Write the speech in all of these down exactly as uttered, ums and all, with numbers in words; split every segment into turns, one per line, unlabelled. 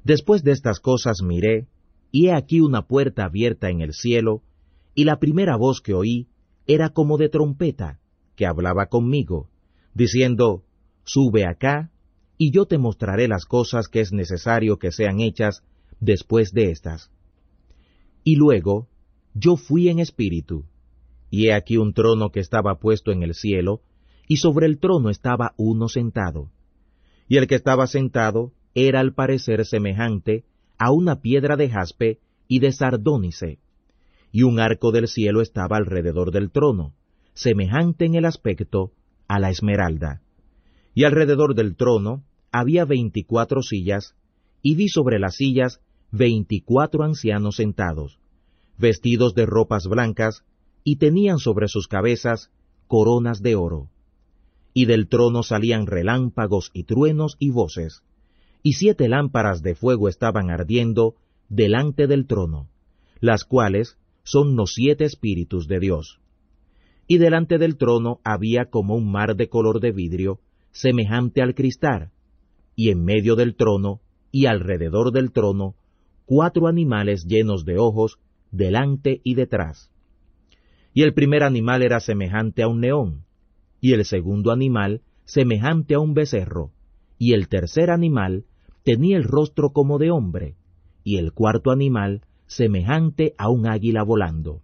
Después de estas cosas miré, y he aquí una puerta abierta en el cielo, y la primera voz que oí era como de trompeta, que hablaba conmigo, diciendo, Sube acá, y yo te mostraré las cosas que es necesario que sean hechas después de estas. Y luego yo fui en espíritu, y he aquí un trono que estaba puesto en el cielo, y sobre el trono estaba uno sentado. Y el que estaba sentado era al parecer semejante a una piedra de jaspe y de sardónice, y un arco del cielo estaba alrededor del trono, semejante en el aspecto a la esmeralda. Y alrededor del trono había veinticuatro sillas, y vi sobre las sillas veinticuatro ancianos sentados, vestidos de ropas blancas, y tenían sobre sus cabezas coronas de oro. Y del trono salían relámpagos y truenos y voces, y siete lámparas de fuego estaban ardiendo delante del trono, las cuales son los siete espíritus de Dios. Y delante del trono había como un mar de color de vidrio, semejante al cristal, y en medio del trono, y alrededor del trono, cuatro animales llenos de ojos, delante y detrás. Y el primer animal era semejante a un león, y el segundo animal semejante a un becerro, y el tercer animal tenía el rostro como de hombre, y el cuarto animal semejante a un águila volando.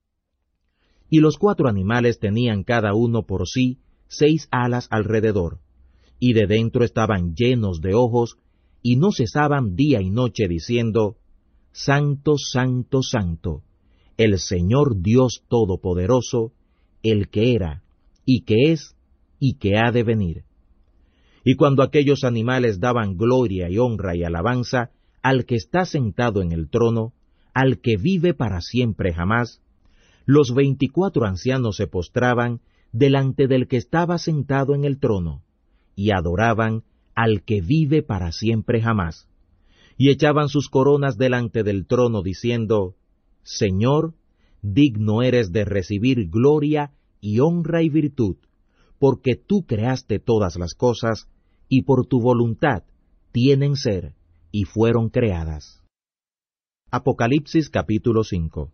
Y los cuatro animales tenían cada uno por sí seis alas alrededor, y de dentro estaban llenos de ojos, y no cesaban día y noche diciendo, Santo, Santo, Santo, el Señor Dios Todopoderoso, el que era, y que es, y que ha de venir. Y cuando aquellos animales daban gloria y honra y alabanza al que está sentado en el trono, al que vive para siempre jamás, los veinticuatro ancianos se postraban delante del que estaba sentado en el trono, y adoraban al que vive para siempre jamás, y echaban sus coronas delante del trono, diciendo, Señor, digno eres de recibir gloria y honra y virtud, porque tú creaste todas las cosas, y por tu voluntad tienen ser, y fueron creadas. Apocalipsis capítulo cinco.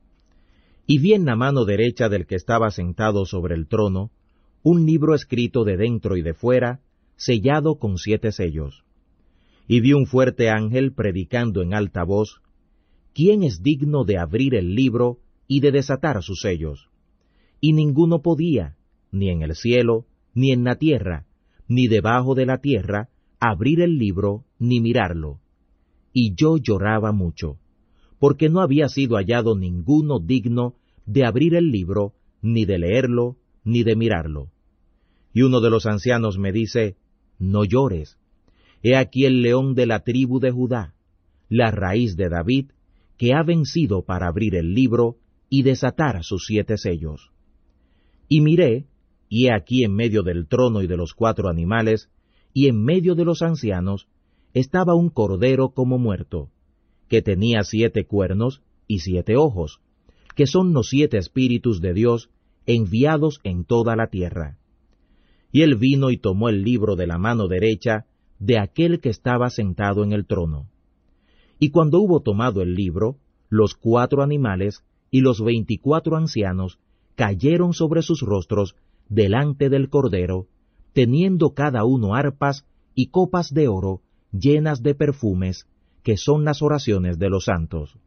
Y vi en la mano derecha del que estaba sentado sobre el trono, un libro escrito de dentro y de fuera, sellado con siete sellos. Y vi un fuerte ángel predicando en alta voz, ¿quién es digno de abrir el libro y de desatar sus sellos? Y ninguno podía, ni en el cielo, ni en la tierra, ni debajo de la tierra, abrir el libro, ni mirarlo. Y yo lloraba mucho, porque no había sido hallado ninguno digno de abrir el libro, ni de leerlo, ni de mirarlo. Y uno de los ancianos me dice, no llores. He aquí el león de la tribu de Judá, la raíz de David, que ha vencido para abrir el libro y desatar sus siete sellos. Y miré, y he aquí en medio del trono y de los cuatro animales, y en medio de los ancianos, estaba un cordero como muerto, que tenía siete cuernos y siete ojos, que son los siete espíritus de Dios enviados en toda la tierra. Y él vino y tomó el libro de la mano derecha de aquel que estaba sentado en el trono. Y cuando hubo tomado el libro, los cuatro animales y los veinticuatro ancianos cayeron sobre sus rostros delante del Cordero, teniendo cada uno arpas y copas de oro llenas de perfumes, que son las oraciones de los santos.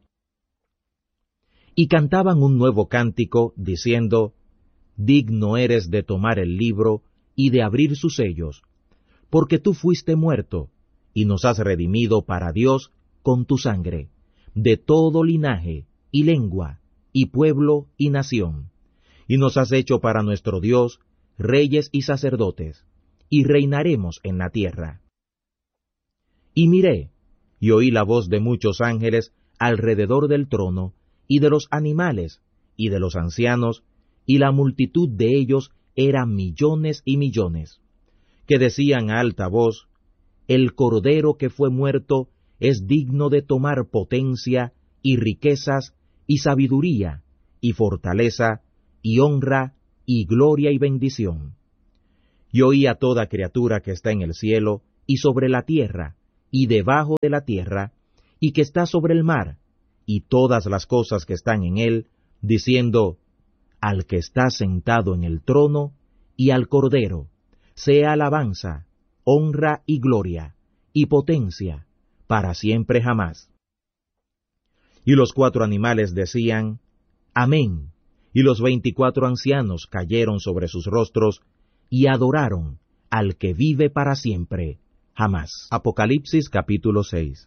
Y cantaban un nuevo cántico, diciendo, Digno eres de tomar el libro y de abrir sus sellos, porque tú fuiste muerto, y nos has redimido para Dios con tu sangre, de todo linaje, y lengua, y pueblo, y nación, y nos has hecho para nuestro Dios reyes y sacerdotes, y reinaremos en la tierra. Y miré, y oí la voz de muchos ángeles alrededor del trono, y de los animales, y de los ancianos, y la multitud de ellos era millones y millones, que decían a alta voz, El Cordero que fue muerto es digno de tomar potencia, y riquezas, y sabiduría, y fortaleza, y honra, y gloria y bendición. Y oí a toda criatura que está en el cielo, y sobre la tierra, y debajo de la tierra, y que está sobre el mar, y todas las cosas que están en él, diciendo, al que está sentado en el trono, y al Cordero, sea alabanza, honra y gloria, y potencia, para siempre jamás. Y los cuatro animales decían, Amén, y los veinticuatro ancianos cayeron sobre sus rostros, y adoraron al que vive para siempre, jamás. Apocalipsis capítulo seis.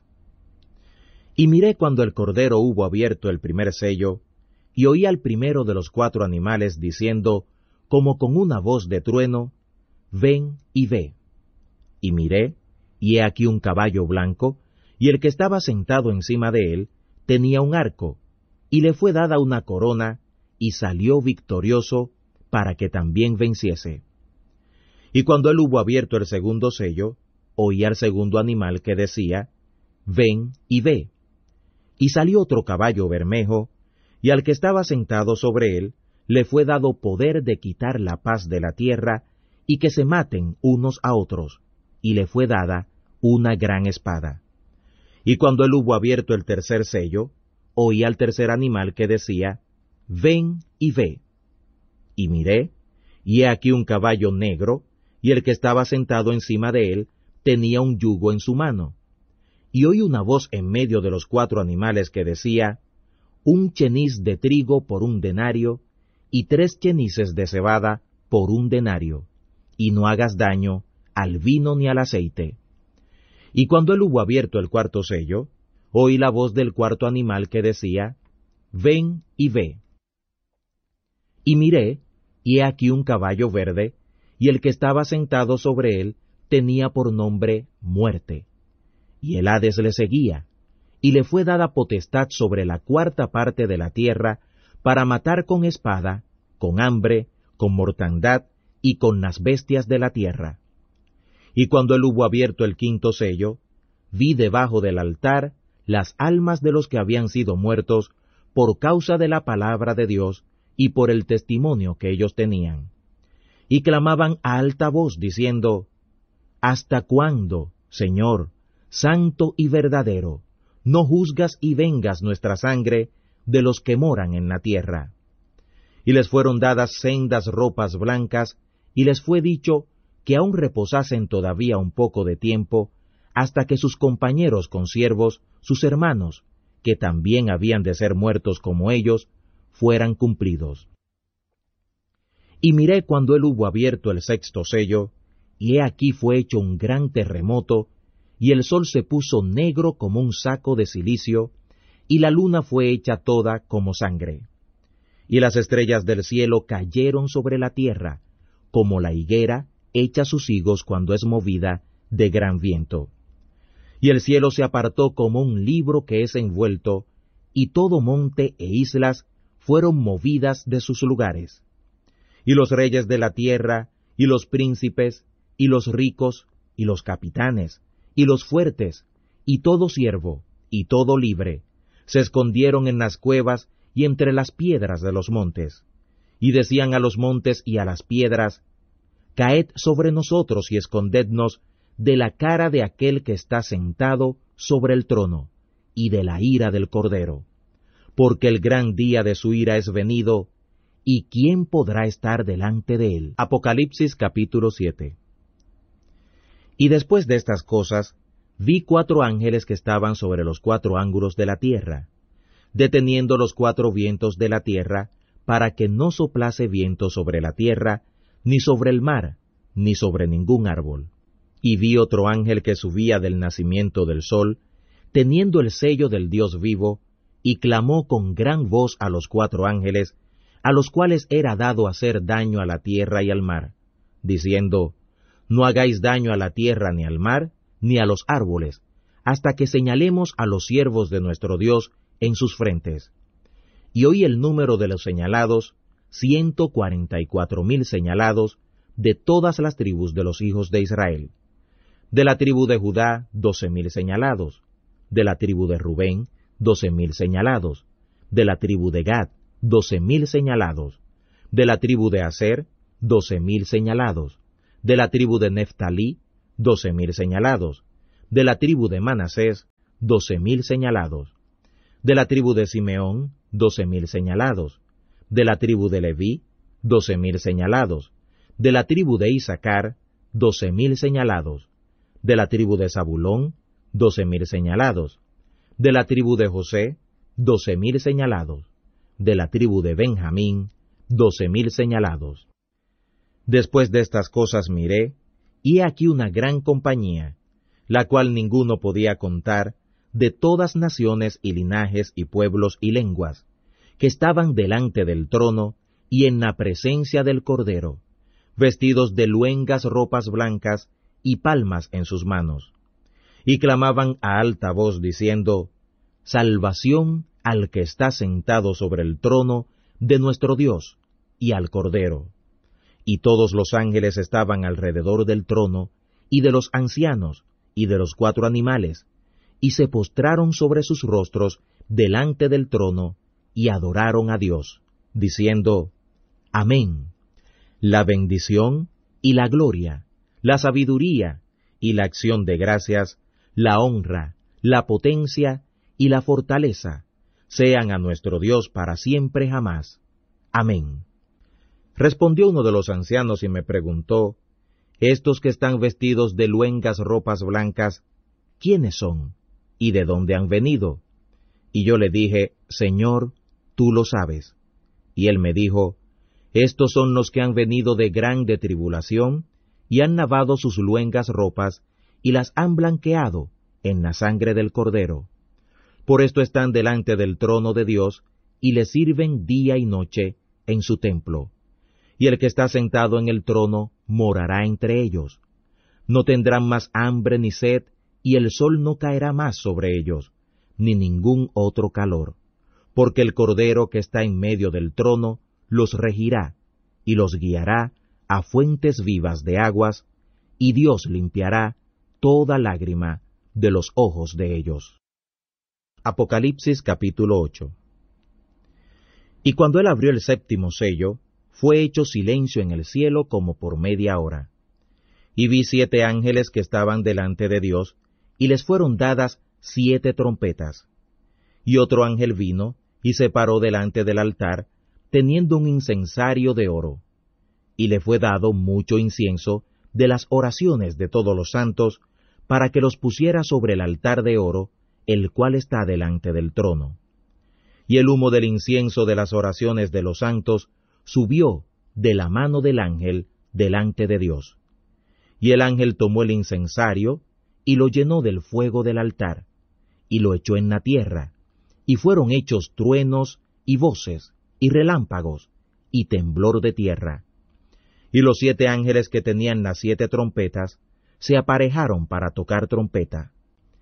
Y miré cuando el Cordero hubo abierto el primer sello, y oí al primero de los cuatro animales diciendo, como con una voz de trueno, Ven y ve. Y miré, y he aquí un caballo blanco, y el que estaba sentado encima de él tenía un arco, y le fue dada una corona, y salió victorioso, para que también venciese. Y cuando él hubo abierto el segundo sello, oí al segundo animal que decía, Ven y ve. Y salió otro caballo bermejo, y al que estaba sentado sobre él, le fue dado poder de quitar la paz de la tierra, y que se maten unos a otros, y le fue dada una gran espada. Y cuando él hubo abierto el tercer sello, oí al tercer animal que decía, Ven y ve. Y miré, y he aquí un caballo negro, y el que estaba sentado encima de él tenía un yugo en su mano. Y oí una voz en medio de los cuatro animales que decía, Un cheniz de trigo por un denario, y tres chenices de cebada por un denario, y no hagas daño al vino ni al aceite. Y cuando él hubo abierto el cuarto sello, oí la voz del cuarto animal que decía, Ven y ve. Y miré, y he aquí un caballo verde, y el que estaba sentado sobre él tenía por nombre Muerte. Y el Hades le seguía, y le fue dada potestad sobre la cuarta parte de la tierra, para matar con espada, con hambre, con mortandad, y con las bestias de la tierra. Y cuando él hubo abierto el quinto sello, vi debajo del altar las almas de los que habían sido muertos por causa de la palabra de Dios y por el testimonio que ellos tenían. Y clamaban a alta voz, diciendo, ¿Hasta cuándo, Señor, santo y verdadero, no juzgas y vengas nuestra sangre de los que moran en la tierra? Y les fueron dadas sendas ropas blancas, y les fue dicho que aún reposasen todavía un poco de tiempo, hasta que sus compañeros consiervos, sus hermanos, que también habían de ser muertos como ellos, fueran cumplidos. Y miré cuando él hubo abierto el sexto sello, y he aquí fue hecho un gran terremoto, y el sol se puso negro como un saco de cilicio, y la luna fue hecha toda como sangre. Y las estrellas del cielo cayeron sobre la tierra, como la higuera echa sus higos cuando es movida de gran viento. Y el cielo se apartó como un libro que es envuelto, y todo monte e islas fueron movidas de sus lugares. Y los reyes de la tierra, y los príncipes, y los ricos, y los capitanes, y los fuertes, y todo siervo, y todo libre, se escondieron en las cuevas y entre las piedras de los montes, y decían a los montes y a las piedras, Caed sobre nosotros y escondednos de la cara de aquel que está sentado sobre el trono, y de la ira del Cordero, porque el gran día de su ira es venido, ¿y quién podrá estar delante de él? Apocalipsis capítulo siete. Y después de estas cosas, vi cuatro ángeles que estaban sobre los cuatro ángulos de la tierra, deteniendo los cuatro vientos de la tierra, para que no soplase viento sobre la tierra, ni sobre el mar, ni sobre ningún árbol. Y vi otro ángel que subía del nacimiento del sol, teniendo el sello del Dios vivo, y clamó con gran voz a los cuatro ángeles, a los cuales era dado hacer daño a la tierra y al mar, diciendo, No hagáis daño a la tierra ni al mar, ni a los árboles, hasta que señalemos a los siervos de nuestro Dios en sus frentes. Y oí el número de los señalados, ciento cuarenta y cuatro mil señalados, de todas las tribus de los hijos de Israel. De la tribu de Judá, doce mil señalados. De la tribu de Rubén, doce mil señalados. De la tribu de Gad, doce mil señalados. De la tribu de Aser, doce mil señalados. De la tribu de Neftalí, doce mil señalados. De la tribu de Manasés, doce mil señalados. De la tribu de Simeón, doce mil señalados. De la tribu de Leví, doce mil señalados. De la tribu de Isaacar, doce mil señalados. De la tribu de Zabulón, doce mil señalados. De la tribu de José, doce mil señalados. De la tribu de Benjamín, doce mil señalados. Después de estas cosas miré, y he aquí una gran compañía, la cual ninguno podía contar, de todas naciones y linajes y pueblos y lenguas, que estaban delante del trono y en la presencia del Cordero, vestidos de luengas ropas blancas y palmas en sus manos. Y clamaban a alta voz diciendo, Salvación al que está sentado sobre el trono de nuestro Dios y al Cordero. Y todos los ángeles estaban alrededor del trono, y de los ancianos, y de los cuatro animales, y se postraron sobre sus rostros delante del trono, y adoraron a Dios, diciendo, Amén. La bendición y la gloria, la sabiduría y la acción de gracias, la honra, la potencia y la fortaleza, sean a nuestro Dios para siempre jamás. Amén. Respondió uno de los ancianos y me preguntó, Estos que están vestidos de luengas ropas blancas, ¿quiénes son? ¿Y de dónde han venido? Y yo le dije, Señor, tú lo sabes. Y él me dijo, Estos son los que han venido de grande tribulación, y han lavado sus luengas ropas, y las han blanqueado en la sangre del Cordero. Por esto están delante del trono de Dios, y le sirven día y noche en su templo. Y el que está sentado en el trono morará entre ellos. No tendrán más hambre ni sed, y el sol no caerá más sobre ellos, ni ningún otro calor, porque el Cordero que está en medio del trono los regirá, y los guiará a fuentes vivas de aguas, y Dios limpiará toda lágrima de los ojos de ellos. Apocalipsis capítulo ocho. Y cuando él abrió el séptimo sello, fue hecho silencio en el cielo como por media hora. Y vi siete ángeles que estaban delante de Dios, y les fueron dadas siete trompetas. Y otro ángel vino, y se paró delante del altar, teniendo un incensario de oro. Y le fue dado mucho incienso de las oraciones de todos los santos, para que los pusiera sobre el altar de oro, el cual está delante del trono. Y el humo del incienso de las oraciones de los santos subió de la mano del ángel delante de Dios. Y el ángel tomó el incensario, y lo llenó del fuego del altar, y lo echó en la tierra, y fueron hechos truenos, y voces, y relámpagos, y temblor de tierra. Y los siete ángeles que tenían las siete trompetas, se aparejaron para tocar trompeta.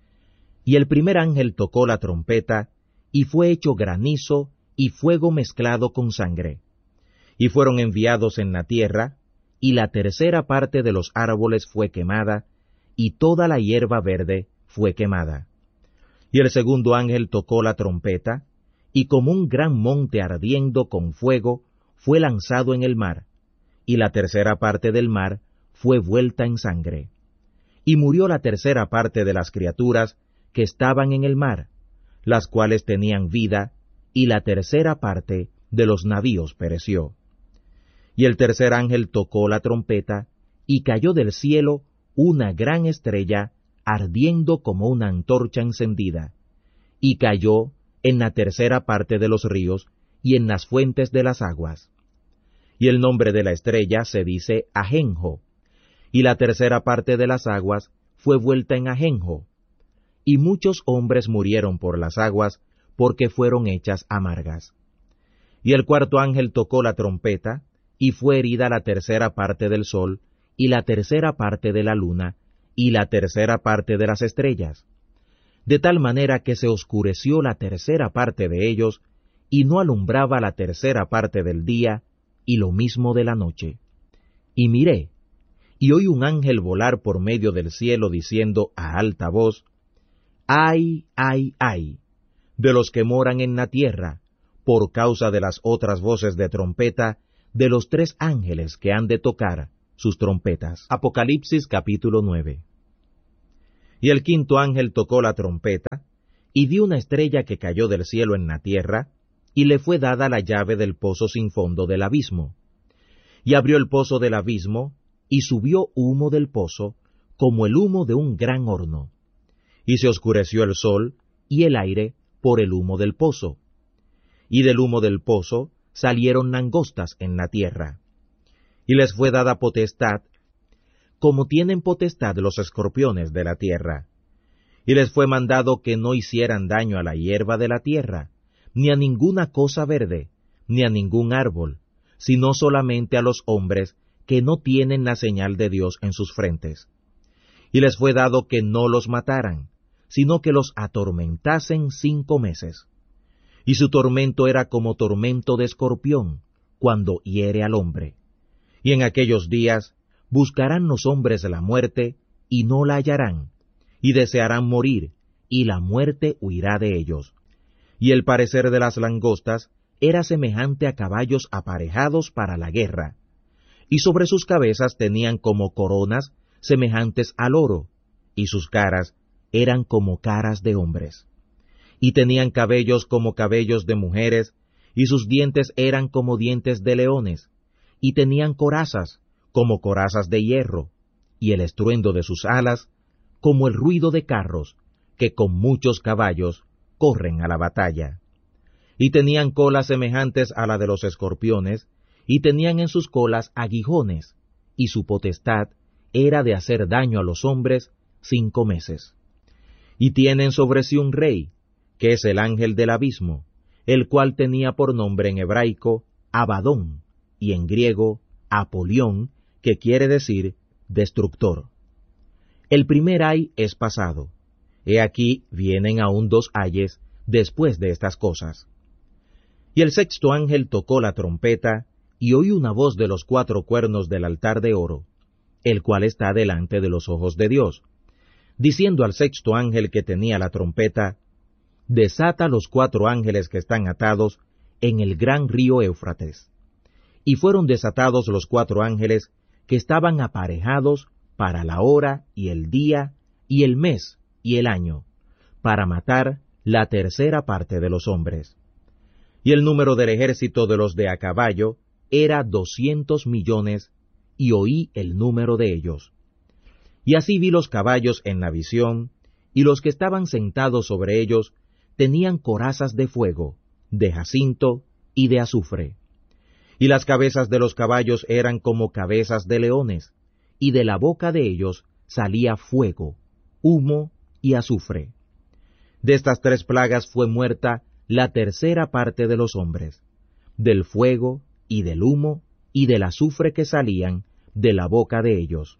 Y el primer ángel tocó la trompeta, y fue hecho granizo y fuego mezclado con sangre. Y fueron enviados en la tierra, y la tercera parte de los árboles fue quemada, y toda la hierba verde fue quemada. Y el segundo ángel tocó la trompeta, y como un gran monte ardiendo con fuego, fue lanzado en el mar, y la tercera parte del mar fue vuelta en sangre. Y murió la tercera parte de las criaturas que estaban en el mar, las cuales tenían vida, y la tercera parte de los navíos pereció. Y el tercer ángel tocó la trompeta, y cayó del cielo una gran estrella, ardiendo como una antorcha encendida, y cayó en la tercera parte de los ríos, y en las fuentes de las aguas. Y el nombre de la estrella se dice Ajenjo, y la tercera parte de las aguas fue vuelta en ajenjo, y muchos hombres murieron por las aguas, porque fueron hechas amargas. Y el cuarto ángel tocó la trompeta, y fue herida la tercera parte del sol, y la tercera parte de la luna, y la tercera parte de las estrellas, de tal manera que se oscureció la tercera parte de ellos, y no alumbraba la tercera parte del día, y lo mismo de la noche. Y miré, y oí un ángel volar por medio del cielo, diciendo a alta voz, ¡Ay, ay, ay! De los que moran en la tierra, por causa de las otras voces de trompeta, de los tres ángeles que han de tocar sus trompetas. Apocalipsis capítulo nueve. Y el quinto ángel tocó la trompeta, y vi una estrella que cayó del cielo en la tierra, y le fue dada la llave del pozo sin fondo del abismo. Y abrió el pozo del abismo, y subió humo del pozo, como el humo de un gran horno. Y se oscureció el sol y el aire por el humo del pozo. Y del humo del pozo salieron langostas en la tierra. Y les fue dada potestad, como tienen potestad los escorpiones de la tierra. Y les fue mandado que no hicieran daño a la hierba de la tierra, ni a ninguna cosa verde, ni a ningún árbol, sino solamente a los hombres que no tienen la señal de Dios en sus frentes. Y les fue dado que no los mataran, sino que los atormentasen cinco meses. Y su tormento era como tormento de escorpión, cuando hiere al hombre. Y en aquellos días buscarán los hombres la muerte, y no la hallarán, y desearán morir, y la muerte huirá de ellos. Y el parecer de las langostas era semejante a caballos aparejados para la guerra, y sobre sus cabezas tenían como coronas semejantes al oro, y sus caras eran como caras de hombres. Y tenían cabellos como cabellos de mujeres, y sus dientes eran como dientes de leones, y tenían corazas como corazas de hierro, y el estruendo de sus alas como el ruido de carros, que con muchos caballos corren a la batalla. Y tenían colas semejantes a la de los escorpiones, y tenían en sus colas aguijones, y su potestad era de hacer daño a los hombres cinco meses. Y tienen sobre sí un rey, que es el ángel del abismo, el cual tenía por nombre en hebraico Abadón, y en griego Apolión, que quiere decir destructor. El primer ay es pasado. He aquí vienen aún dos ayes después de estas cosas. Y el sexto ángel tocó la trompeta, y oí una voz de los cuatro cuernos del altar de oro, el cual está delante de los ojos de Dios, diciendo al sexto ángel que tenía la trompeta: desata los cuatro ángeles que están atados en el gran río Éufrates. Y fueron desatados los cuatro ángeles que estaban aparejados para la hora y el día y el mes y el año, para matar la tercera parte de los hombres. Y el número del ejército de los de a caballo era doscientos millones, y oí el número de ellos. Y así vi los caballos en la visión, y los que estaban sentados sobre ellos tenían corazas de fuego, de jacinto y de azufre. Y las cabezas de los caballos eran como cabezas de leones, y de la boca de ellos salía fuego, humo y azufre. De estas tres plagas fue muerta la tercera parte de los hombres, del fuego y del humo y del azufre que salían de la boca de ellos.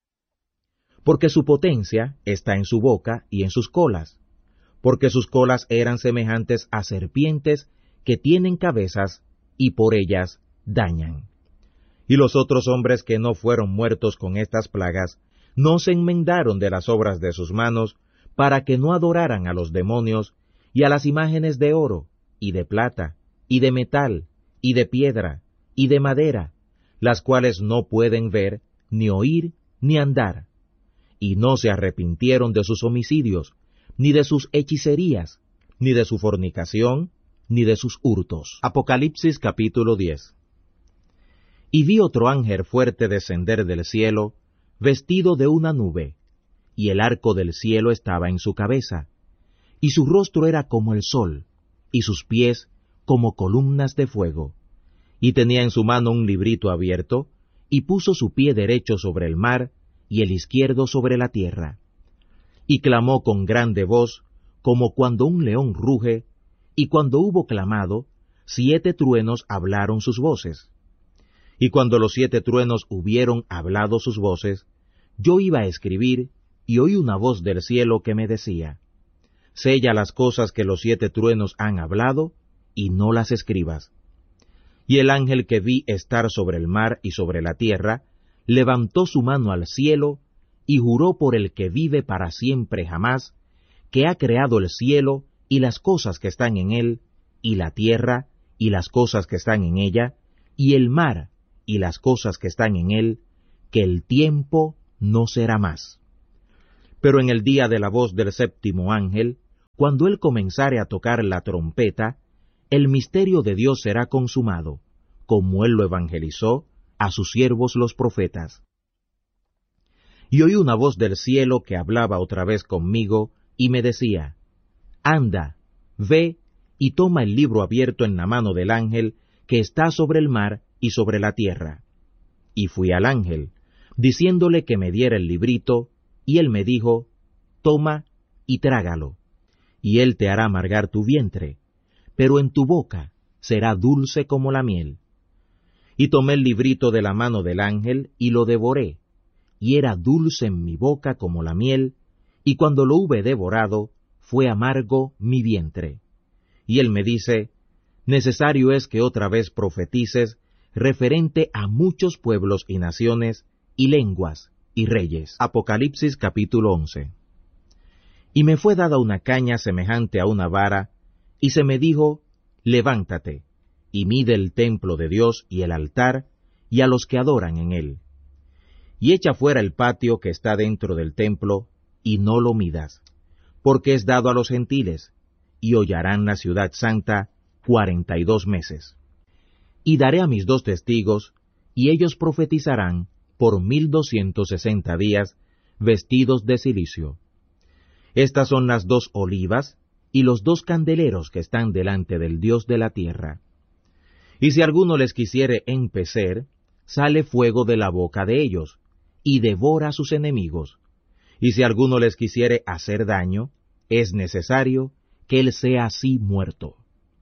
Porque su potencia está en su boca y en sus colas, porque sus colas eran semejantes a serpientes que tienen cabezas, y por ellas dañan. Y los otros hombres que no fueron muertos con estas plagas, no se enmendaron de las obras de sus manos, para que no adoraran a los demonios, y a las imágenes de oro, y de plata, y de metal, y de piedra, y de madera, las cuales no pueden ver, ni oír, ni andar. Y no se arrepintieron de sus homicidios, ni de sus hechicerías, ni de su fornicación, ni de sus hurtos. Apocalipsis capítulo diez. Y vi otro ángel fuerte descender del cielo, vestido de una nube, y el arco del cielo estaba en su cabeza, y su rostro era como el sol, y sus pies como columnas de fuego, y tenía en su mano un librito abierto, y puso su pie derecho sobre el mar, y el izquierdo sobre la tierra. Y clamó con grande voz, como cuando un león ruge, y cuando hubo clamado, siete truenos hablaron sus voces. Y cuando los siete truenos hubieron hablado sus voces, yo iba a escribir, y oí una voz del cielo que me decía: sella las cosas que los siete truenos han hablado, y no las escribas. Y el ángel que vi estar sobre el mar y sobre la tierra, levantó su mano al cielo, y juró por el que vive para siempre jamás, que ha creado el cielo y las cosas que están en él, y la tierra y las cosas que están en ella, y el mar y las cosas que están en él, que el tiempo no será más. Pero en el día de la voz del séptimo ángel, cuando él comenzare a tocar la trompeta, el misterio de Dios será consumado, como él lo evangelizó a sus siervos los profetas. Y oí una voz del cielo que hablaba otra vez conmigo, y me decía, Anda, ve y toma el libro abierto en la mano del ángel que está sobre el mar y sobre la tierra. Y fui al ángel, diciéndole que me diera el librito, y él me dijo, Toma y trágalo, y él te hará amargar tu vientre, pero en tu boca será dulce como la miel. Y tomé el librito de la mano del ángel, y lo devoré, y era dulce en mi boca como la miel, y cuando lo hube devorado, fue amargo mi vientre. Y él me dice, Necesario es que otra vez profetices referente a muchos pueblos y naciones, y lenguas, y reyes. Apocalipsis capítulo once. Y me fue dada una caña semejante a una vara, y se me dijo, Levántate, y mide el templo de Dios y el altar, y a los que adoran en él. Y echa fuera el patio que está dentro del templo, y no lo midas, porque es dado a los gentiles, y hollarán la ciudad santa cuarenta y dos meses. Y daré a mis dos testigos, y ellos profetizarán por mil doscientos sesenta días, vestidos de cilicio. Estas son las dos olivas, y los dos candeleros que están delante del Dios de la tierra. Y si alguno les quisiere empecer, sale fuego de la boca de ellos, y devora a sus enemigos. Y si alguno les quisiere hacer daño, es necesario que él sea así muerto.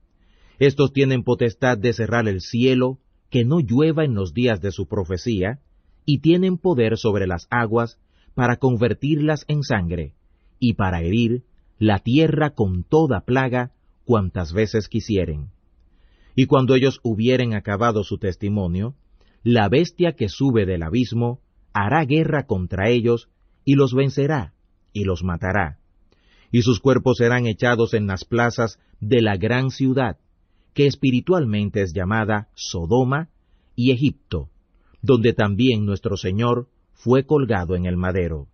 Estos tienen potestad de cerrar el cielo, que no llueva en los días de su profecía, y tienen poder sobre las aguas para convertirlas en sangre, y para herir la tierra con toda plaga cuantas veces quisieren. Y cuando ellos hubieren acabado su testimonio, la bestia que sube del abismo hará guerra contra ellos, y los vencerá, y los matará. Y sus cuerpos serán echados en las plazas de la gran ciudad, que espiritualmente es llamada Sodoma y Egipto, donde también nuestro Señor fue colgado en el madero.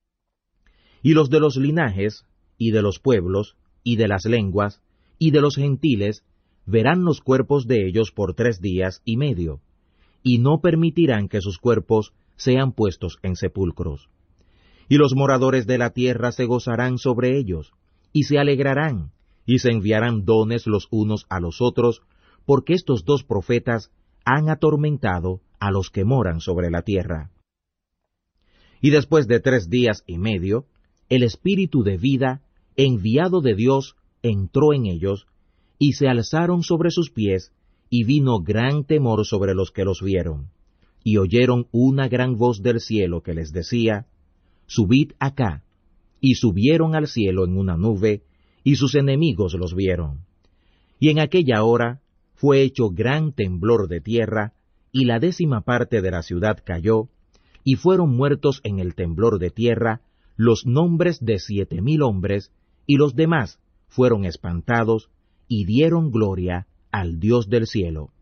Y los de los linajes, y de los pueblos, y de las lenguas, y de los gentiles, verán los cuerpos de ellos por tres días y medio, y no permitirán que sus cuerpos sean puestos en sepulcros. Y los moradores de la tierra se gozarán sobre ellos, y se alegrarán, y se enviarán dones los unos a los otros, porque estos dos profetas han atormentado a los que moran sobre la tierra. Y después de tres días y medio, el Espíritu de vida, enviado de Dios, entró en ellos, y se alzaron sobre sus pies, y vino gran temor sobre los que los vieron. Y oyeron una gran voz del cielo que les decía, Subid acá. Y subieron al cielo en una nube, y sus enemigos los vieron. Y en aquella hora fue hecho gran temblor de tierra, y la décima parte de la ciudad cayó, y fueron muertos en el temblor de tierra los nombres de siete mil hombres, y los demás fueron espantados, y dieron gloria al Dios del cielo.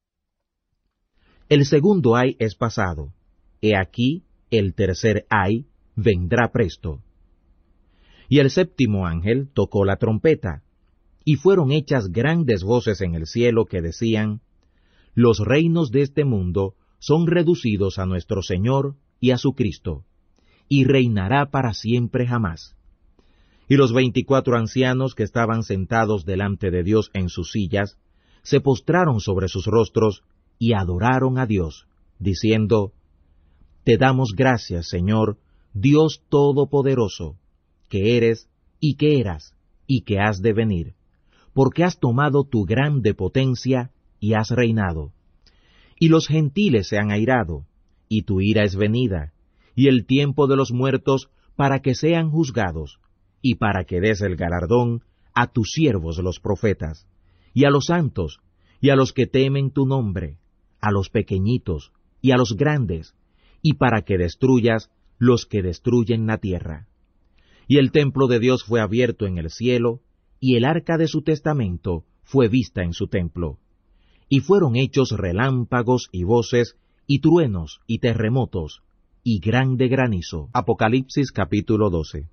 El segundo ay es pasado, he aquí el tercer ay vendrá presto. Y el séptimo ángel tocó la trompeta, y fueron hechas grandes voces en el cielo que decían, Los reinos de este mundo son reducidos a nuestro Señor y a su Cristo, y reinará para siempre jamás. Y los veinticuatro ancianos que estaban sentados delante de Dios en sus sillas, se postraron sobre sus rostros y adoraron a Dios, diciendo, Te damos gracias, Señor, Dios Todopoderoso, que eres, y que eras, y que has de venir, porque has tomado tu grande potencia y has reinado. Y los gentiles se han airado, y tu ira es venida, y el tiempo de los muertos para que sean juzgados, y para que des el galardón a tus siervos los profetas, y a los santos, y a los que temen tu nombre, a los pequeñitos, y a los grandes, y para que destruyas los que destruyen la tierra. Y el templo de Dios fue abierto en el cielo, y el arca de su testamento fue vista en su templo. Y fueron hechos relámpagos y voces, y truenos y terremotos, y grande granizo. Apocalipsis capítulo doce.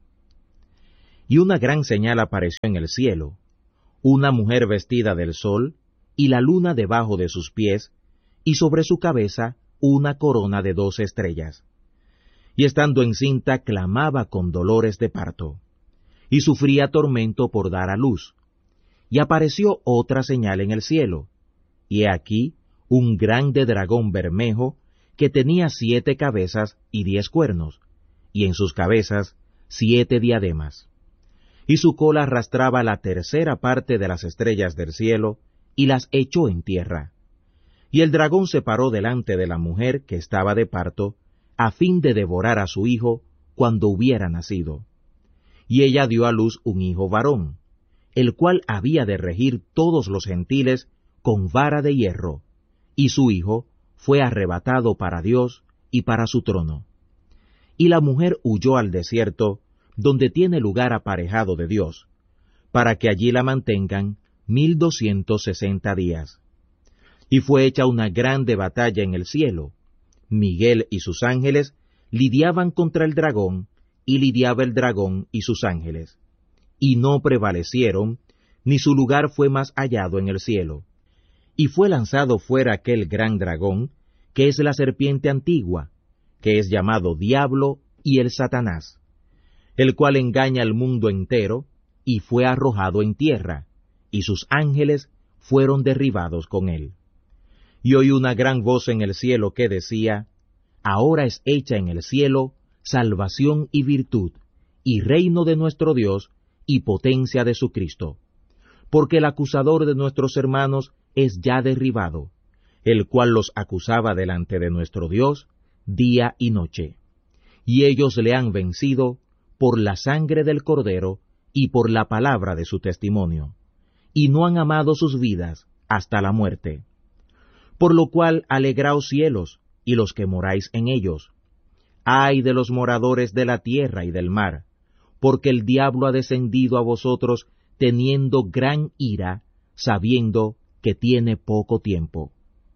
Y una gran señal apareció en el cielo, una mujer vestida del sol, y la luna debajo de sus pies, y sobre su cabeza una corona de dos estrellas. Y estando encinta clamaba con dolores de parto, y sufría tormento por dar a luz. Y apareció otra señal en el cielo, y he aquí un grande dragón bermejo, que tenía siete cabezas y diez cuernos, y en sus cabezas siete diademas. Y su cola arrastraba la tercera parte de las estrellas del cielo, y las echó en tierra. Y el dragón se paró delante de la mujer que estaba de parto, a fin de devorar a su hijo cuando hubiera nacido. Y ella dio a luz un hijo varón, el cual había de regir todos los gentiles con vara de hierro, y su hijo fue arrebatado para Dios y para su trono. Y la mujer huyó al desierto, donde tiene lugar aparejado de Dios, para que allí la mantengan mil doscientos sesenta días. Y fue hecha una grande batalla en el cielo. Miguel y sus ángeles lidiaban contra el dragón, y lidiaba el dragón y sus ángeles. Y no prevalecieron, ni su lugar fue más hallado en el cielo. Y fue lanzado fuera aquel gran dragón, que es la serpiente antigua, que es llamado Diablo y el Satanás, el cual engaña al mundo entero, y fue arrojado en tierra, y sus ángeles fueron derribados con él. Y oí una gran voz en el cielo que decía, Ahora es hecha en el cielo salvación y virtud, y reino de nuestro Dios, y potencia de su Cristo. Porque el acusador de nuestros hermanos es ya derribado, el cual los acusaba delante de nuestro Dios día y noche. Y ellos le han vencido por la sangre del Cordero y por la palabra de su testimonio, y no han amado sus vidas hasta la muerte. Por lo cual alegraos cielos, y los que moráis en ellos. Ay de los moradores de la tierra y del mar, porque el diablo ha descendido a vosotros teniendo gran ira, sabiendo que tiene poco tiempo.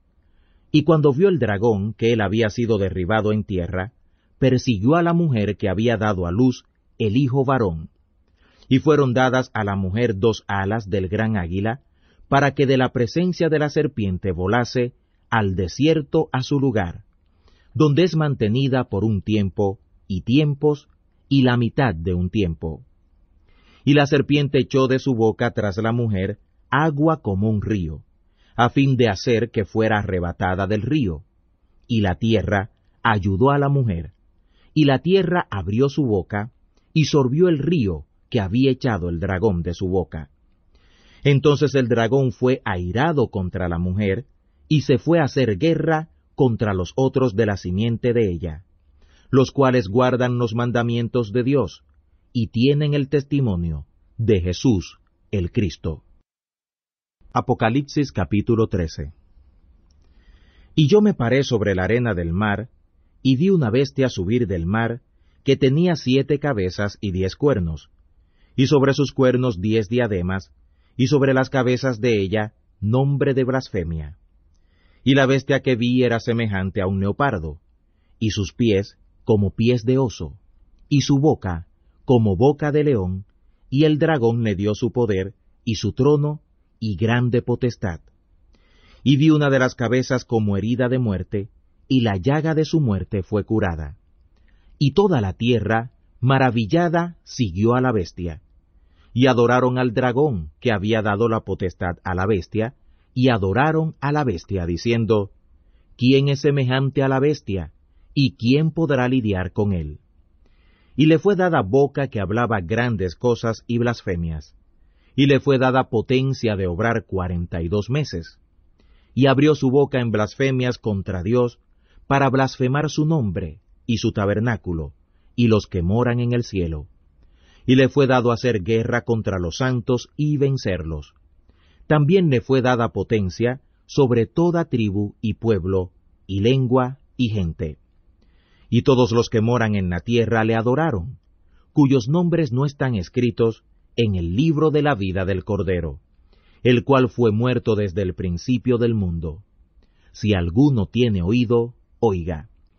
Y cuando vio el dragón que él había sido derribado en tierra, persiguió a la mujer que había dado a luz el hijo varón. Y fueron dadas a la mujer dos alas del gran águila, para que de la presencia de la serpiente volase al desierto a su lugar, donde es mantenida por un tiempo, y tiempos, y la mitad de un tiempo. Y la serpiente echó de su boca tras la mujer agua como un río, a fin de hacer que fuera arrebatada del río. Y la tierra ayudó a la mujer, y la tierra abrió su boca, y sorbió el río que había echado el dragón de su boca. Entonces el dragón fue airado contra la mujer, y se fue a hacer guerra contra los otros de la simiente de ella, los cuales guardan los mandamientos de Dios, y tienen el testimonio de Jesús, el Cristo. Apocalipsis capítulo trece. Y yo me paré sobre la arena del mar, y vi una bestia subir del mar, que tenía siete cabezas y diez cuernos, y sobre sus cuernos diez diademas, y sobre las cabezas de ella nombre de blasfemia. Y la bestia que vi era semejante a un leopardo, y sus pies como pies de oso, y su boca como boca de león, y el dragón le dio su poder, y su trono, y grande potestad. Y vi una de las cabezas como herida de muerte, y la llaga de su muerte fue curada. Y toda la tierra, maravillada, siguió a la bestia. Y adoraron al dragón, que había dado la potestad a la bestia, y adoraron a la bestia, diciendo, ¿quién es semejante a la bestia? ¿Y quién podrá lidiar con él? Y le fue dada boca que hablaba grandes cosas y blasfemias, y le fue dada potencia de obrar cuarenta y dos meses. Y abrió su boca en blasfemias contra Dios, para blasfemar su nombre, y su tabernáculo, y los que moran en el cielo. Y le fue dado hacer guerra contra los santos y vencerlos. También le fue dada potencia sobre toda tribu y pueblo, y lengua y gente. Y todos los que moran en la tierra le adoraron, cuyos nombres no están escritos en el libro de la vida del Cordero, el cual fue muerto desde el principio del mundo. Si alguno tiene oído, oiga.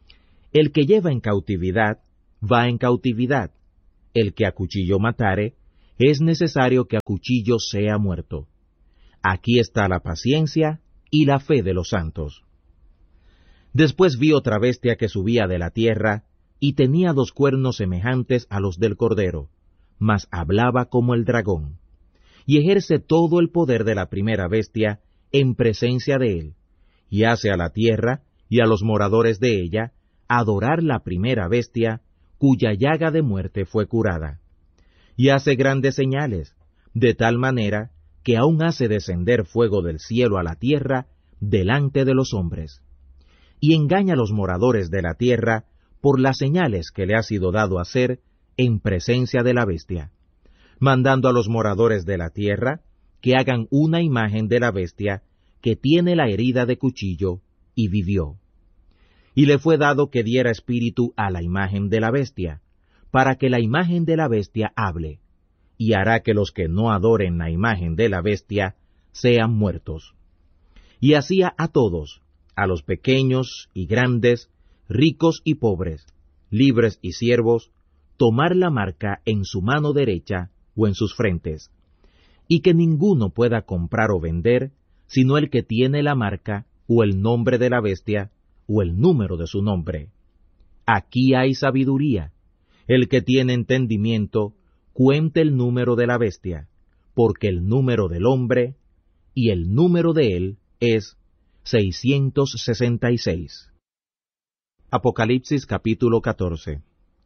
El que lleva en cautividad, va en cautividad. El que a cuchillo matare, es necesario que a cuchillo sea muerto. Aquí está la paciencia y la fe de los santos. Después vi otra bestia que subía de la tierra, y tenía dos cuernos semejantes a los del cordero, mas hablaba como el dragón, y ejerce todo el poder de la primera bestia en presencia de él, y hace a la tierra y a los moradores de ella adorar la primera bestia, cuya llaga de muerte fue curada. Y hace grandes señales, de tal manera que aún hace descender fuego del cielo a la tierra delante de los hombres. Y engaña a los moradores de la tierra por las señales que le ha sido dado hacer en presencia de la bestia, mandando a los moradores de la tierra que hagan una imagen de la bestia que tiene la herida de cuchillo, y vivió. Y le fue dado que diera espíritu a la imagen de la bestia, para que la imagen de la bestia hable, y hará que los que no adoren la imagen de la bestia sean muertos. Y hacía a todos, a los pequeños y grandes, ricos y pobres, libres y siervos, tomar la marca en su mano derecha o en sus frentes, y que ninguno pueda comprar o vender, sino el que tiene la marca o el nombre de la bestia o el número de su nombre. Aquí hay sabiduría. El que tiene entendimiento, cuente el número de la bestia, porque el número del hombre y el número de él es seiscientos sesenta y seis. Apocalipsis capítulo catorce.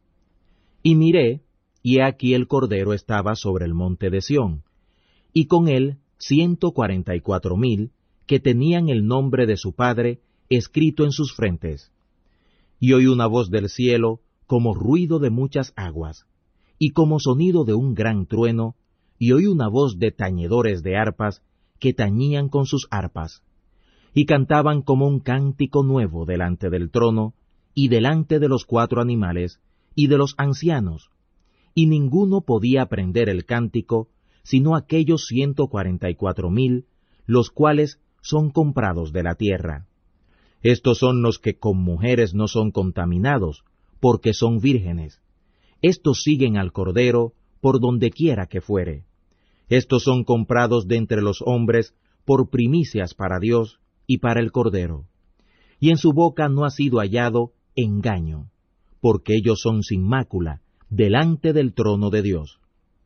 Y miré, y he aquí el Cordero estaba sobre el monte de Sión, y con él ciento cuarenta y cuatro mil que tenían el nombre de su Padre escrito en sus frentes. Y oí una voz del cielo como ruido de muchas aguas, y como sonido de un gran trueno, y oí una voz de tañedores de arpas que tañían con sus arpas, y cantaban como un cántico nuevo delante del trono, y delante de los cuatro animales, y de los ancianos, y ninguno podía aprender el cántico, sino aquellos ciento cuarenta y cuatro mil, los cuales son comprados de la tierra. Estos son los que con mujeres no son contaminados, porque son vírgenes. Estos siguen al Cordero por donde quiera que fuere. Estos son comprados de entre los hombres por primicias para Dios y para el Cordero. Y en su boca no ha sido hallado engaño, porque ellos son sin mácula delante del trono de Dios.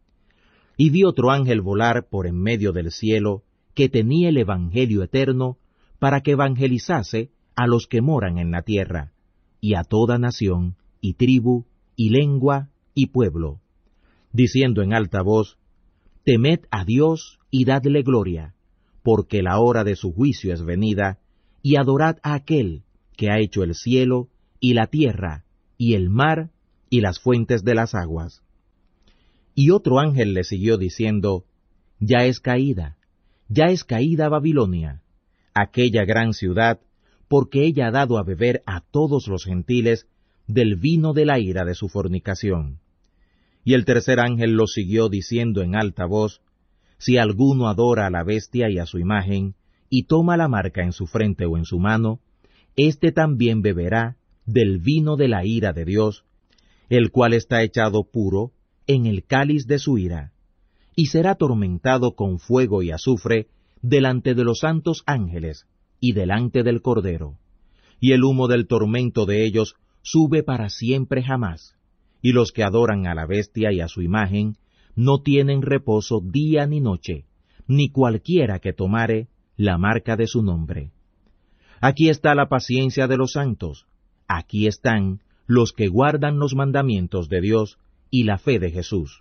Y vi otro ángel volar por en medio del cielo, que tenía el Evangelio eterno, para que evangelizase a los que moran en la tierra, y a toda nación, y tribu, y lengua, y pueblo, diciendo en alta voz: Temed a Dios y dadle gloria, porque la hora de su juicio es venida, y adorad a aquel que ha hecho el cielo, y la tierra, y el mar, y las fuentes de las aguas. Y otro ángel le siguió diciendo: Ya es caída, ya es caída Babilonia, aquella gran ciudad, porque ella ha dado a beber a todos los gentiles del vino de la ira de su fornicación. Y el tercer ángel lo siguió diciendo en alta voz: Si alguno adora a la bestia y a su imagen, y toma la marca en su frente o en su mano, éste también beberá del vino de la ira de Dios, el cual está echado puro en el cáliz de su ira, y será atormentado con fuego y azufre delante de los santos ángeles y delante del Cordero. Y el humo del tormento de ellos sube para siempre jamás, y los que adoran a la bestia y a su imagen no tienen reposo día ni noche, ni cualquiera que tomare la marca de su nombre. Aquí está la paciencia de los santos, aquí están los que guardan los mandamientos de Dios y la fe de Jesús.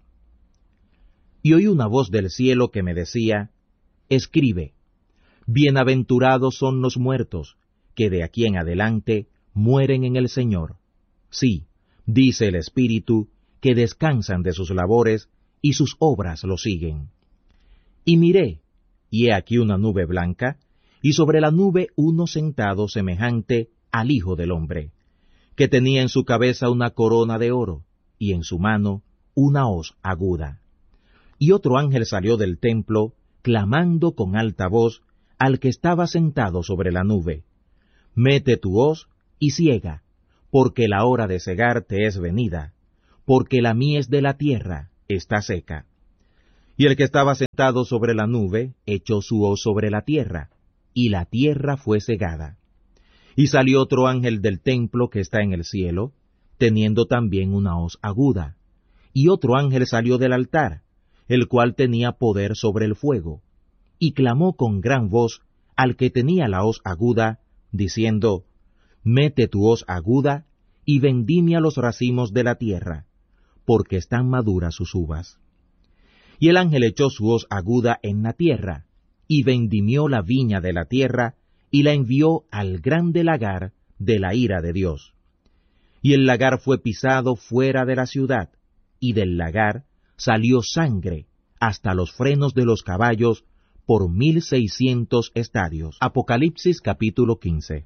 Y oí una voz del cielo que me decía: Escribe, bienaventurados son los muertos, que de aquí en adelante mueren en el Señor. Sí, dice el Espíritu, que descansan de sus labores, y sus obras lo siguen. Y miré, y he aquí una nube blanca, y sobre la nube uno sentado semejante al Hijo del Hombre, que tenía en su cabeza una corona de oro, y en su mano una hoz aguda. Y otro ángel salió del templo, clamando con alta voz al que estaba sentado sobre la nube: Mete tu hoz y ciega, porque la hora de segar te es venida, porque la mies de la tierra está seca. Y el que estaba sentado sobre la nube echó su hoz sobre la tierra, y la tierra fue segada. Y salió otro ángel del templo que está en el cielo, teniendo también una hoz aguda. Y otro ángel salió del altar, el cual tenía poder sobre el fuego, y clamó con gran voz al que tenía la hoz aguda, diciendo, Mete tu hoz aguda, y vendimia los racimos de la tierra, porque están maduras sus uvas. Y el ángel echó su hoz aguda en la tierra, y vendimió la viña de la tierra, y la envió al grande lagar de la ira de Dios. Y el lagar fue pisado fuera de la ciudad, y del lagar salió sangre hasta los frenos de los caballos por mil seiscientos estadios. Apocalipsis capítulo quince.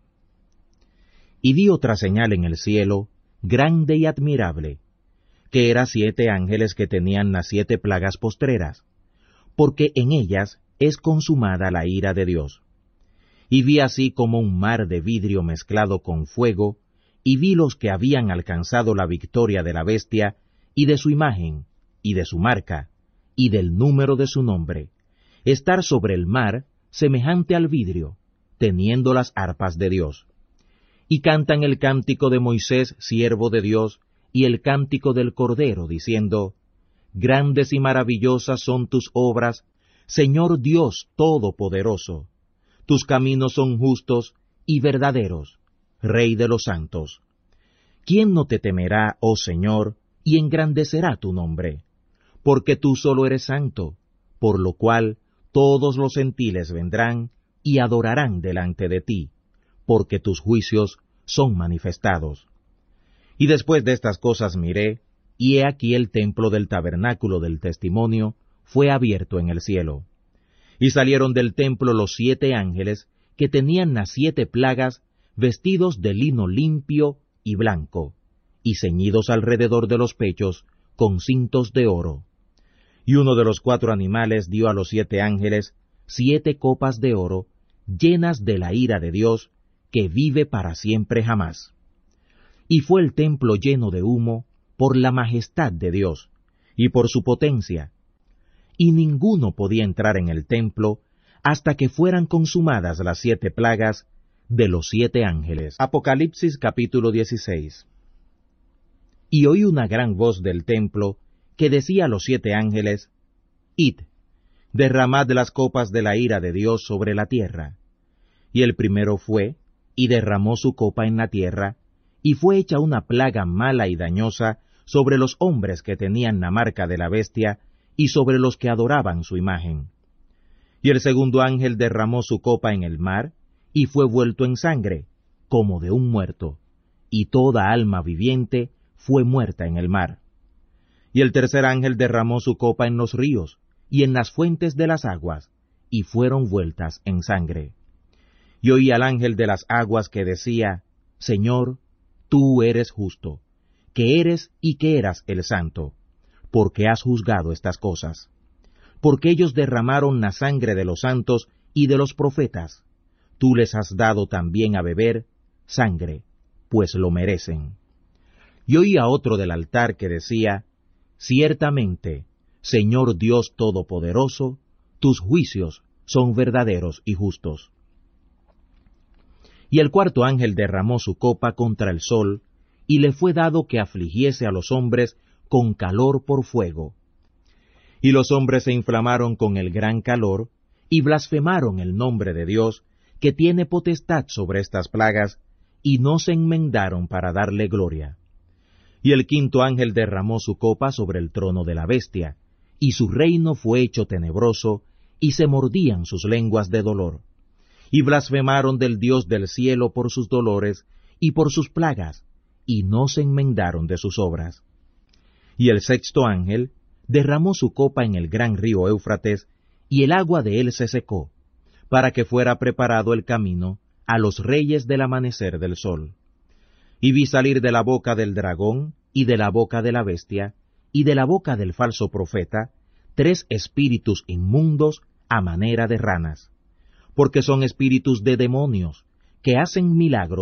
Y vi otra señal en el cielo, grande y admirable, que era siete ángeles que tenían las siete plagas postreras, porque en ellas es consumada la ira de Dios. Y vi así como un mar de vidrio mezclado con fuego, y vi los que habían alcanzado la victoria de la bestia, y de su imagen, y de su marca, y del número de su nombre, estar sobre el mar semejante al vidrio, teniendo las arpas de Dios. Y cantan el cántico de Moisés, siervo de Dios, y el cántico del Cordero, diciendo, Grandes y maravillosas son tus obras, Señor Dios Todopoderoso. Tus caminos son justos y verdaderos, Rey de los santos. ¿Quién no te temerá, oh Señor, y engrandecerá tu nombre? Porque tú solo eres santo, por lo cual todos los gentiles vendrán y adorarán delante de ti, porque tus juicios son manifestados. Y después de estas cosas miré, y he aquí el templo del tabernáculo del testimonio fue abierto en el cielo. Y salieron del templo los siete ángeles que tenían las siete plagas, vestidos de lino limpio y blanco, y ceñidos alrededor de los pechos con cintos de oro. Y uno de los cuatro animales dio a los siete ángeles siete copas de oro, llenas de la ira de Dios, que vive para siempre jamás. Y fue el templo lleno de humo por la majestad de Dios, y por su potencia, y ninguno podía entrar en el templo hasta que fueran consumadas las siete plagas de los siete ángeles. Apocalipsis capítulo dieciséis. Y oí una gran voz del templo que decía a los siete ángeles, Id, derramad las copas de la ira de Dios sobre la tierra. Y el primero fue, y derramó su copa en la tierra, y fue hecha una plaga mala y dañosa sobre los hombres que tenían la marca de la bestia, y sobre los que adoraban su imagen. Y el segundo ángel derramó su copa en el mar, y fue vuelto en sangre, como de un muerto, y toda alma viviente fue muerta en el mar. Y el tercer ángel derramó su copa en los ríos, y en las fuentes de las aguas, y fueron vueltas en sangre. Y oí al ángel de las aguas que decía, Señor, tú eres justo, que eres y que eras el santo, porque has juzgado estas cosas. Porque ellos derramaron la sangre de los santos y de los profetas, tú les has dado también a beber sangre, pues lo merecen. Y oí a otro del altar que decía, Ciertamente, Señor Dios Todopoderoso, tus juicios son verdaderos y justos. Y el cuarto ángel derramó su copa contra el sol, y le fue dado que afligiese a los hombres con calor por fuego. Y los hombres se inflamaron con el gran calor, y blasfemaron el nombre de Dios, que tiene potestad sobre estas plagas, y no se enmendaron para darle gloria. Y el quinto ángel derramó su copa sobre el trono de la bestia, y su reino fue hecho tenebroso, y se mordían sus lenguas de dolor. Y blasfemaron del Dios del cielo por sus dolores, y por sus plagas, y no se enmendaron de sus obras. Y el sexto ángel derramó su copa en el gran río Éufrates, y el agua de él se secó, para que fuera preparado el camino a los reyes del amanecer del sol. Y vi salir de la boca del dragón, y de la boca de la bestia, y de la boca del falso profeta, tres espíritus inmundos a manera de ranas, porque son espíritus de demonios, que hacen milagros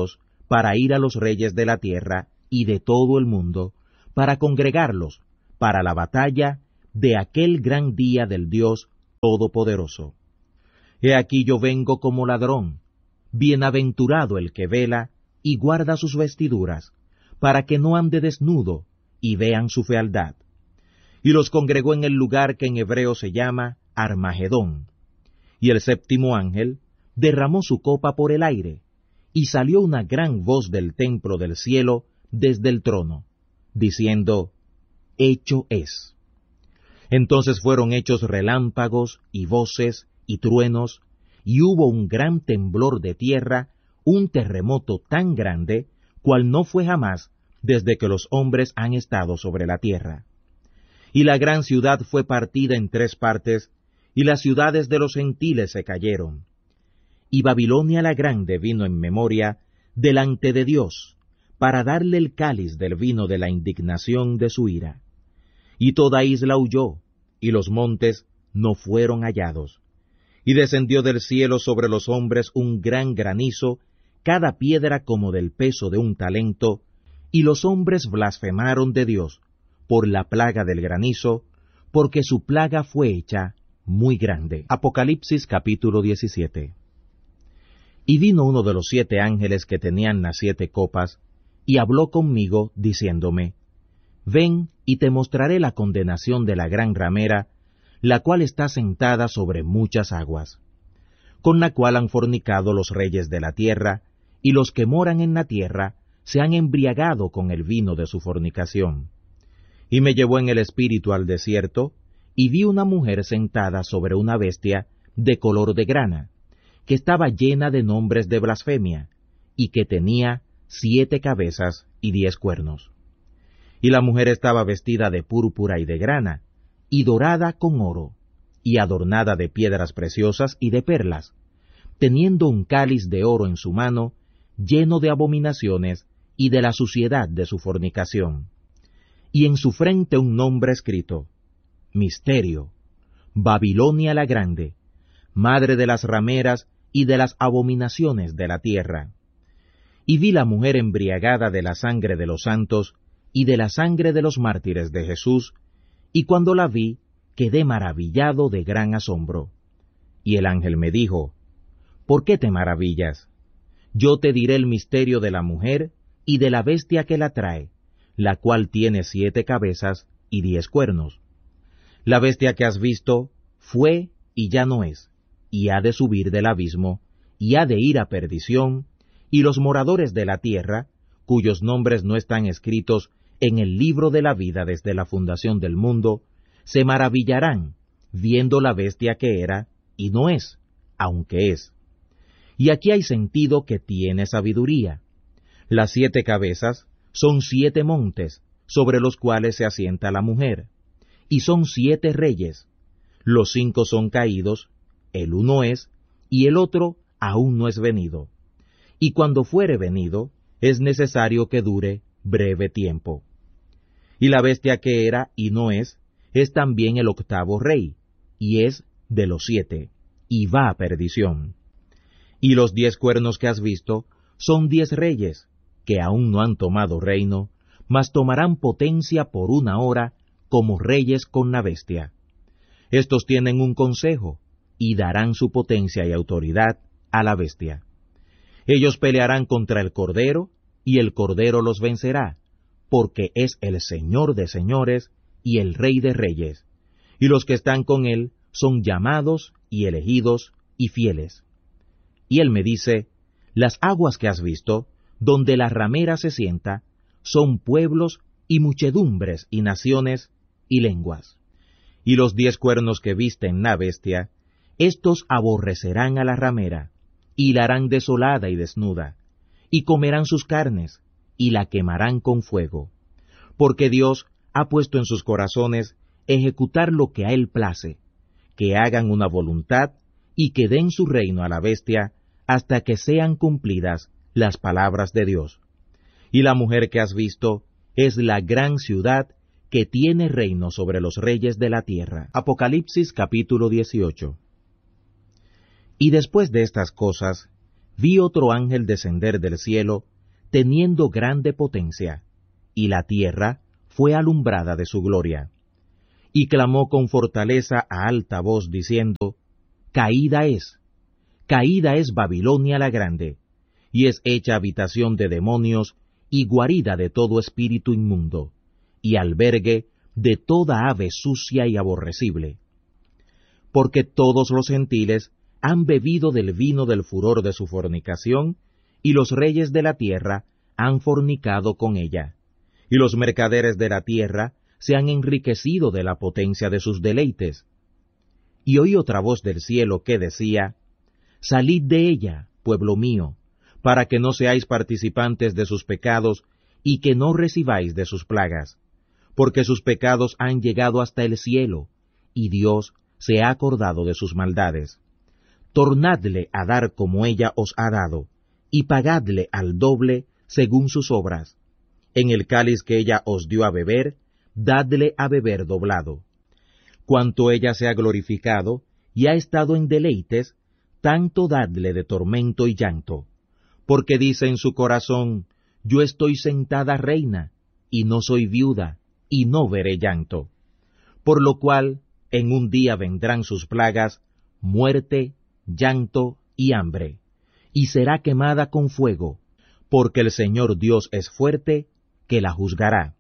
para ir a los reyes de la tierra y de todo el mundo, para congregarlos para la batalla de aquel gran día del Dios Todopoderoso. He aquí yo vengo como ladrón. Bienaventurado el que vela y guarda sus vestiduras, para que no ande desnudo y vean su fealdad. Y los congregó en el lugar que en hebreo se llama Armagedón. Y el séptimo ángel derramó su copa por el aire, y salió una gran voz del templo del cielo desde el trono, diciendo, Hecho es. Entonces fueron hechos relámpagos y voces y truenos, y hubo un gran temblor de tierra, un terremoto tan grande, cual no fue jamás desde que los hombres han estado sobre la tierra. Y la gran ciudad fue partida en tres partes, y las ciudades de los gentiles se cayeron. Y Babilonia la grande vino en memoria delante de Dios, para darle el cáliz del vino de la indignación de su ira. Y toda isla huyó, y los montes no fueron hallados. Y descendió del cielo sobre los hombres un gran granizo, cada piedra como del peso de un talento, y los hombres blasfemaron de Dios por la plaga del granizo, porque su plaga fue hecha muy grande. Apocalipsis capítulo diecisiete. Y vino uno de los siete ángeles que tenían las siete copas, y habló conmigo, diciéndome, Ven, y te mostraré la condenación de la gran ramera, la cual está sentada sobre muchas aguas, con la cual han fornicado los reyes de la tierra, y los que moran en la tierra se han embriagado con el vino de su fornicación. Y me llevó en el espíritu al desierto, y vi una mujer sentada sobre una bestia de color de grana, que estaba llena de nombres de blasfemia, y que tenía siete cabezas y diez cuernos. Y la mujer estaba vestida de púrpura y de grana, y dorada con oro, y adornada de piedras preciosas y de perlas, teniendo un cáliz de oro en su mano, lleno de abominaciones y de la suciedad de su fornicación. Y en su frente un nombre escrito, Misterio, Babilonia la Grande, madre de las rameras y de las abominaciones de la tierra. Y vi la mujer embriagada de la sangre de los santos y de la sangre de los mártires de Jesús, y cuando la vi, quedé maravillado de gran asombro. Y el ángel me dijo, ¿por qué te maravillas? Yo te diré el misterio de la mujer y de la bestia que la trae, la cual tiene siete cabezas y diez cuernos. La bestia que has visto fue y ya no es, y ha de subir del abismo, y ha de ir a perdición, y los moradores de la tierra, cuyos nombres no están escritos en el libro de la vida desde la fundación del mundo, se maravillarán, viendo la bestia que era, y no es, aunque es. Y aquí hay sentido que tiene sabiduría. Las siete cabezas son siete montes, sobre los cuales se asienta la mujer, y son siete reyes. Los cinco son caídos, el uno es, y el otro aún no es venido. Y cuando fuere venido, es necesario que dure breve tiempo. Y la bestia que era y no es, es también el octavo rey, y es de los siete, y va a perdición. Y los diez cuernos que has visto son diez reyes, que aún no han tomado reino, mas tomarán potencia por una hora, como reyes con la bestia. Estos tienen un consejo, y darán su potencia y autoridad a la bestia. Ellos pelearán contra el Cordero, y el Cordero los vencerá, porque es el Señor de señores y el Rey de reyes, y los que están con él son llamados y elegidos y fieles. Y él me dice, las aguas que has visto, donde la ramera se sienta, son pueblos y muchedumbres y naciones y lenguas. Y los diez cuernos que viste en la bestia, éstos aborrecerán a la ramera, y la harán desolada y desnuda, y comerán sus carnes, y la quemarán con fuego, porque Dios ha puesto en sus corazones ejecutar lo que a él place, que hagan una voluntad y que den su reino a la bestia hasta que sean cumplidas las palabras de Dios. Y la mujer que has visto es la gran ciudad que tiene reino sobre los reyes de la tierra. Apocalipsis capítulo dieciocho. Y después de estas cosas, vi otro ángel descender del cielo, teniendo grande potencia, y la tierra fue alumbrada de su gloria. Y clamó con fortaleza a alta voz, diciendo, Caída es, caída es Babilonia la grande, y es hecha habitación de demonios, y guarida de todo espíritu inmundo, y albergue de toda ave sucia y aborrecible. Porque todos los gentiles han bebido del vino del furor de su fornicación, y los reyes de la tierra han fornicado con ella, y los mercaderes de la tierra se han enriquecido de la potencia de sus deleites. Y oí otra voz del cielo que decía, Salid de ella, pueblo mío, para que no seáis participantes de sus pecados, y que no recibáis de sus plagas, porque sus pecados han llegado hasta el cielo, y Dios se ha acordado de sus maldades. Tornadle a dar como ella os ha dado, y pagadle al doble según sus obras. En el cáliz que ella os dio a beber, dadle a beber doblado. Cuanto ella se ha glorificado, y ha estado en deleites, tanto dadle de tormento y llanto, porque dice en su corazón, yo estoy sentada reina, y no soy viuda, y no veré llanto. Por lo cual, en un día vendrán sus plagas, muerte, llanto y hambre, y será quemada con fuego, porque el Señor Dios es fuerte, que la juzgará.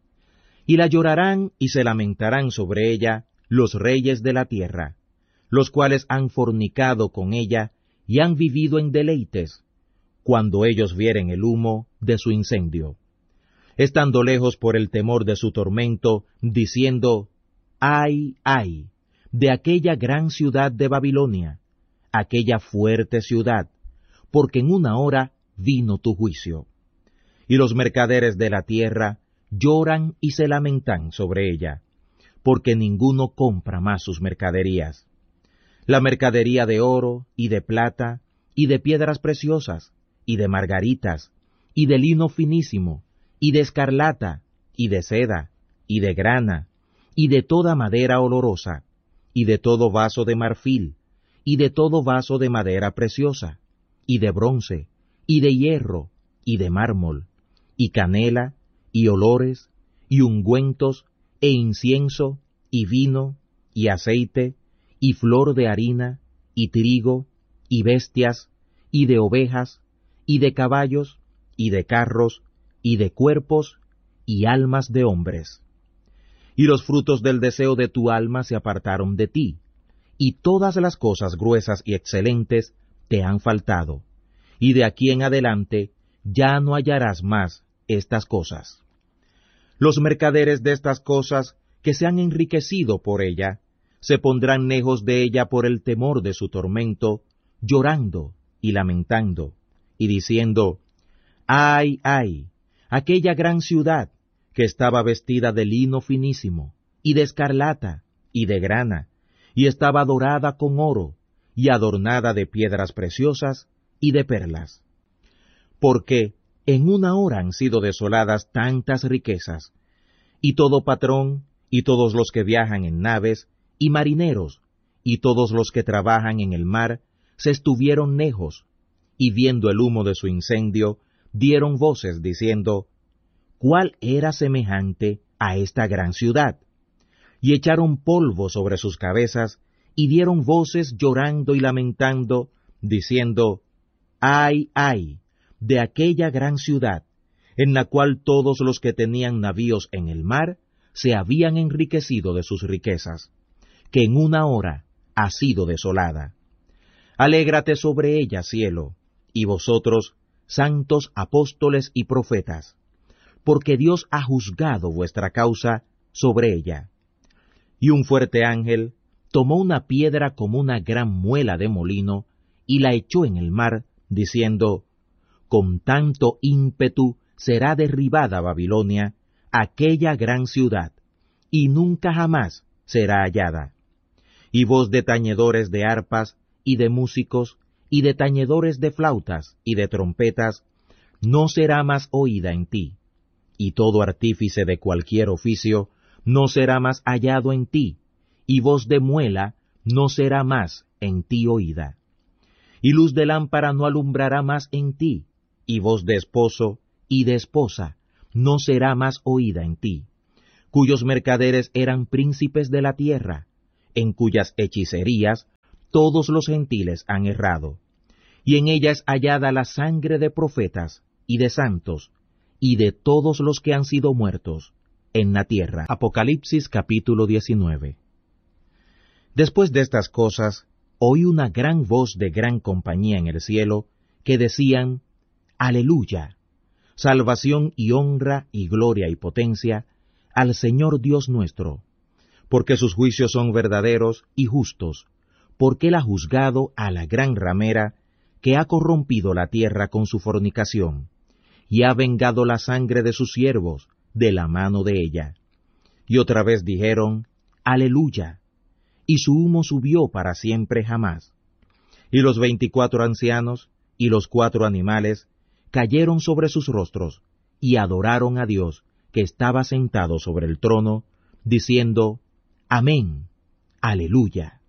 Y la llorarán y se lamentarán sobre ella los reyes de la tierra, los cuales han fornicado con ella y han vivido en deleites, cuando ellos vieren el humo de su incendio, estando lejos por el temor de su tormento, diciendo, ¡ay, ay!, de aquella gran ciudad de Babilonia, aquella fuerte ciudad, porque en una hora vino tu juicio. Y los mercaderes de la tierra lloran y se lamentan sobre ella, porque ninguno compra más sus mercaderías. La mercadería de oro, y de plata, y de piedras preciosas, y de margaritas, y de lino finísimo, y de escarlata, y de seda, y de grana, y de toda madera olorosa, y de todo vaso de marfil, y de todo vaso de madera preciosa, y de bronce, y de hierro, y de mármol, y canela, y olores, y ungüentos, e incienso, y vino, y aceite, y flor de harina, y trigo, y bestias, y de ovejas, y de caballos, y de carros, y de cuerpos, y almas de hombres. Y los frutos del deseo de tu alma se apartaron de ti, y todas las cosas gruesas y excelentes te han faltado, y de aquí en adelante ya no hallarás más estas cosas. Los mercaderes de estas cosas que se han enriquecido por ella, se pondrán lejos de ella por el temor de su tormento, llorando y lamentando, y diciendo, ¡ay, ay!, aquella gran ciudad, que estaba vestida de lino finísimo, y de escarlata, y de grana, y estaba dorada con oro, y adornada de piedras preciosas, y de perlas. Porque en una hora han sido desoladas tantas riquezas, y todo patrón, y todos los que viajan en naves, y marineros, y todos los que trabajan en el mar, se estuvieron lejos, y viendo el humo de su incendio, dieron voces diciendo, ¿cuál era semejante a esta gran ciudad? Y echaron polvo sobre sus cabezas, y dieron voces llorando y lamentando, diciendo, ¡ay, ay!, de aquella gran ciudad, en la cual todos los que tenían navíos en el mar se habían enriquecido de sus riquezas, que en una hora ha sido desolada. Alégrate sobre ella, cielo, y vosotros, santos apóstoles y profetas, porque Dios ha juzgado vuestra causa sobre ella. Y un fuerte ángel tomó una piedra como una gran muela de molino, y la echó en el mar, diciendo, con tanto ímpetu será derribada Babilonia, aquella gran ciudad, y nunca jamás será hallada. Y voz de tañedores de arpas, y de músicos, y de tañedores de flautas, y de trompetas, no será más oída en ti, y todo artífice de cualquier oficio no será más hallado en ti, y voz de muela no será más en ti oída. Y luz de lámpara no alumbrará más en ti, y voz de esposo y de esposa no será más oída en ti, cuyos mercaderes eran príncipes de la tierra, en cuyas hechicerías todos los gentiles han errado, y en ella es hallada la sangre de profetas y de santos, y de todos los que han sido muertos en la tierra. Apocalipsis capítulo diecinueve. Después de estas cosas, oí una gran voz de gran compañía en el cielo, que decían, Aleluya, salvación y honra y gloria y potencia al Señor Dios nuestro, porque sus juicios son verdaderos y justos, porque Él ha juzgado a la gran ramera que ha corrompido la tierra con su fornicación, y ha vengado la sangre de sus siervos de la mano de ella. Y otra vez dijeron, Aleluya, y su humo subió para siempre jamás. Y los veinticuatro ancianos y los cuatro animales cayeron sobre sus rostros, y adoraron a Dios, que estaba sentado sobre el trono, diciendo, Amén, Aleluya.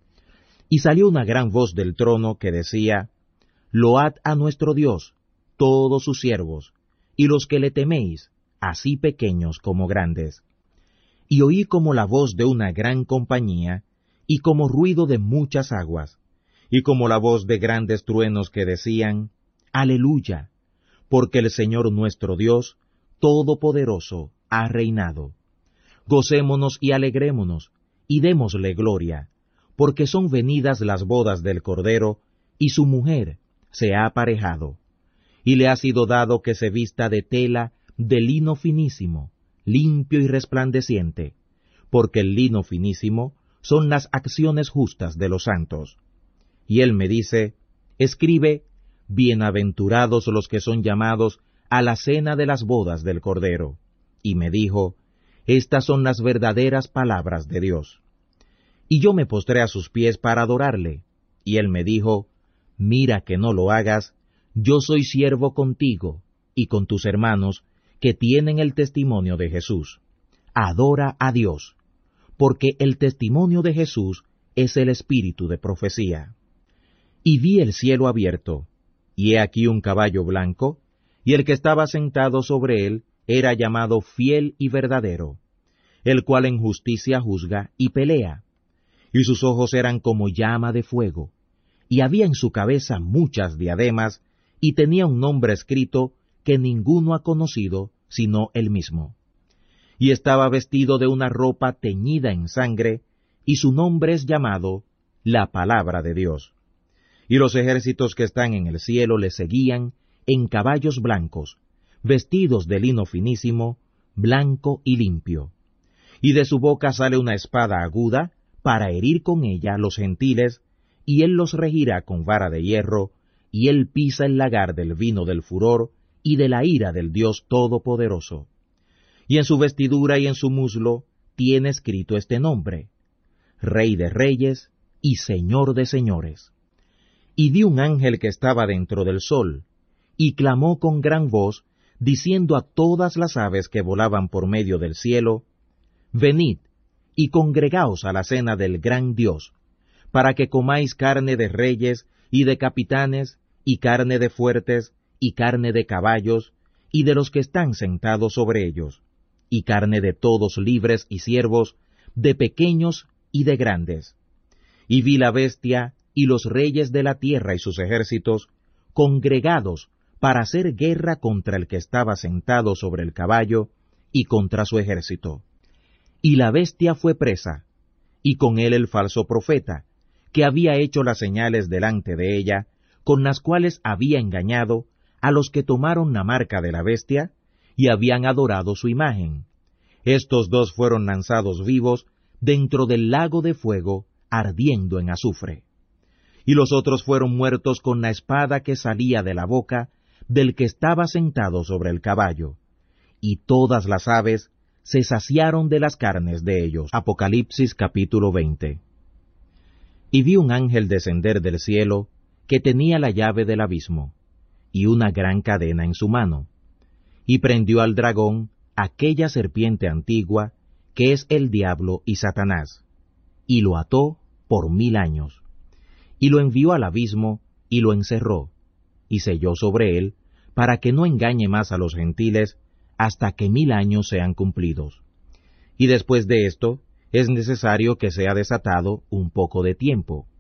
Y salió una gran voz del trono que decía, Load a nuestro Dios, todos sus siervos, y los que le teméis, así pequeños como grandes. Y oí como la voz de una gran compañía, y como ruido de muchas aguas, y como la voz de grandes truenos que decían, Aleluya, porque el Señor nuestro Dios, Todopoderoso, ha reinado. Gocémonos y alegrémonos, y démosle gloria, porque son venidas las bodas del Cordero, y su mujer se ha aparejado. Y le ha sido dado que se vista de tela de lino finísimo, limpio y resplandeciente, porque el lino finísimo son las acciones justas de los santos. Y él me dice, escribe, bienaventurados los que son llamados a la cena de las bodas del Cordero. Y me dijo, estas son las verdaderas palabras de Dios. Y yo me postré a sus pies para adorarle, y él me dijo, mira que no lo hagas, yo soy siervo contigo, y con tus hermanos, que tienen el testimonio de Jesús. Adora a Dios, porque el testimonio de Jesús es el espíritu de profecía. Y vi el cielo abierto, y he aquí un caballo blanco, y el que estaba sentado sobre él era llamado Fiel y Verdadero, el cual en justicia juzga y pelea. Y sus ojos eran como llama de fuego, y había en su cabeza muchas diademas, y tenía un nombre escrito que ninguno ha conocido sino él mismo. Y estaba vestido de una ropa teñida en sangre, y su nombre es llamado la Palabra de Dios. Y los ejércitos que están en el cielo le seguían en caballos blancos, vestidos de lino finísimo, blanco y limpio. Y de su boca sale una espada aguda, para herir con ella los gentiles, y él los regirá con vara de hierro, y él pisa el lagar del vino del furor, y de la ira del Dios Todopoderoso. Y en su vestidura y en su muslo tiene escrito este nombre, Rey de Reyes y Señor de Señores. Y vi un ángel que estaba dentro del sol, y clamó con gran voz, diciendo a todas las aves que volaban por medio del cielo, Venid, y congregaos a la cena del gran Dios, para que comáis carne de reyes y de capitanes, y carne de fuertes, y carne de caballos, y de los que están sentados sobre ellos, y carne de todos libres y siervos, de pequeños y de grandes. Y vi la bestia y los reyes de la tierra y sus ejércitos, congregados para hacer guerra contra el que estaba sentado sobre el caballo, y contra su ejército. Y la bestia fue presa, y con él el falso profeta, que había hecho las señales delante de ella, con las cuales había engañado a los que tomaron la marca de la bestia, y habían adorado su imagen. Estos dos fueron lanzados vivos dentro del lago de fuego, ardiendo en azufre. Y los otros fueron muertos con la espada que salía de la boca del que estaba sentado sobre el caballo, y todas las aves se saciaron de las carnes de ellos. Apocalipsis capítulo veinte. Y vi un ángel descender del cielo, que tenía la llave del abismo, y una gran cadena en su mano, y prendió al dragón, aquella serpiente antigua, que es el diablo y Satanás, y lo ató por mil años, y lo envió al abismo, y lo encerró, y selló sobre él, para que no engañe más a los gentiles hasta que mil años sean cumplidos. Y después de esto, es necesario que sea desatado un poco de tiempo.